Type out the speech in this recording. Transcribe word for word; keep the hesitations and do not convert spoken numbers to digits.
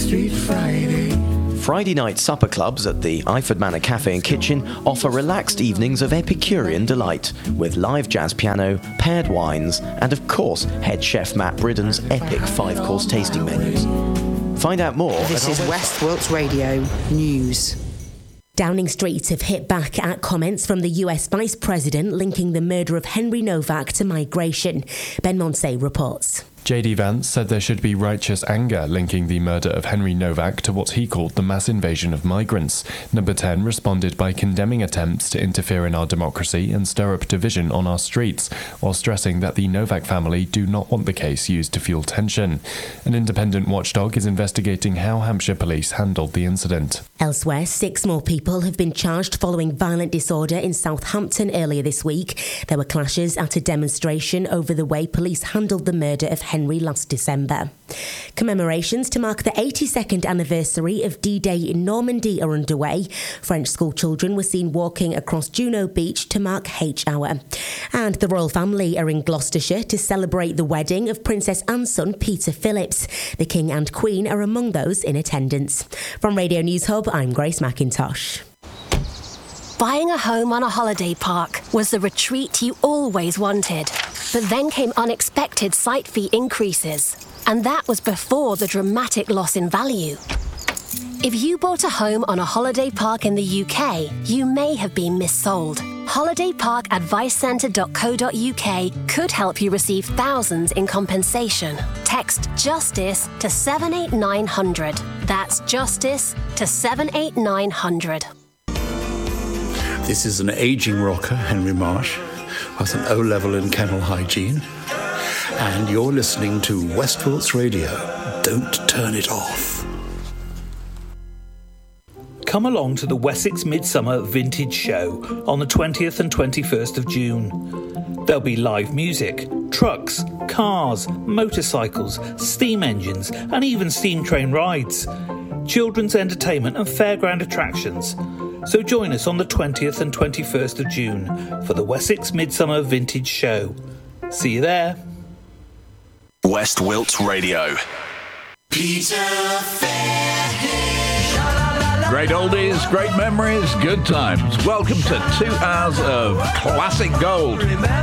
Street Friday. Friday night supper clubs at the Iford Manor Cafe and Kitchen offer relaxed evenings of Epicurean delight, with live jazz piano, paired wines, and of course, head chef Matt Bridden's epic five-course tasting menus. Find out more. This is West Wilts Radio News. Downing Street have hit back at comments from the U S Vice President linking the murder of Henry Novak to migration. Ben Monsey reports. J D Vance said there should be righteous anger linking the murder of Henry Novak to what he called the mass invasion of migrants. Number ten responded by condemning attempts to interfere in our democracy and stir up division on our streets, while stressing that the Novak family do not want the case used to fuel tension. An independent watchdog is investigating how Hampshire police handled the incident. Elsewhere, six more people have been charged following violent disorder in Southampton earlier this week. There were clashes at a demonstration over the way police handled the murder of Henry last December. Commemorations to mark the eighty-second anniversary of D-Day in Normandy are underway. French school children were seen walking across Juno Beach to mark H Hour. And the royal family are in Gloucestershire to celebrate the wedding of Princess Anne's son Peter Phillips. The King and Queen are among those in attendance. From Radio News Hub, I'm Grace McIntosh. Buying a home on a holiday park was the retreat you always wanted. But then came unexpected site fee increases. And that was before the dramatic loss in value. If you bought a home on a holiday park in the U K, you may have been missold. holiday park advice centre dot co dot uk could help you receive thousands in compensation. Text JUSTICE to seven eight nine hundred. That's JUSTICE to seven eight nine hundred. This is an ageing rocker, Henry Marsh, with an O-level in kennel hygiene. And you're listening to West Wilts Radio. Don't turn it off. Come along to the Wessex Midsummer Vintage Show on the twentieth and twenty-first of June. There'll be live music, trucks, cars, motorcycles, steam engines, and even steam train rides, children's entertainment and fairground attractions. So join us on the twentieth and twenty-first of June for the Wessex Midsummer Vintage Show. See you there. West Wilts Radio. Peter Fairhead. Great oldies, great memories, good times. Welcome to two hours of classic gold.